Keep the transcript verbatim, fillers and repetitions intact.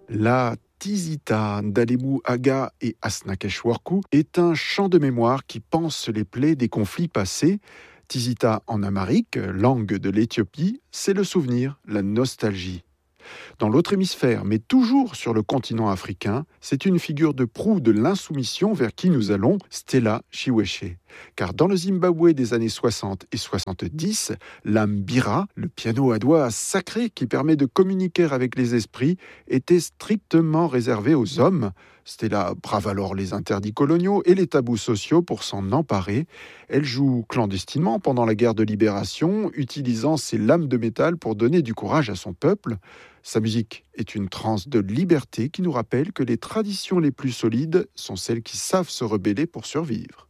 La Tizita d'Alemou Aga et Asnakeshwarku est un chant de mémoire qui panse les plaies des conflits passés. Tizita en amharique, langue de l'Éthiopie, c'est le souvenir, la nostalgie. Dans l'autre hémisphère, mais toujours sur le continent africain, c'est une figure de proue de l'insoumission vers qui nous allons, Stella Chiweshe. Car dans le Zimbabwe des années soixante et soixante-dix, la mbira, le piano à doigts sacré qui permet de communiquer avec les esprits, était strictement réservé aux hommes. Stella brave alors les interdits coloniaux et les tabous sociaux pour s'en emparer. Elle joue clandestinement pendant la guerre de libération, utilisant ses lames de métal pour donner du courage à son peuple. Sa musique est une transe de liberté qui nous rappelle que les traditions les plus solides sont celles qui savent se rebeller pour survivre.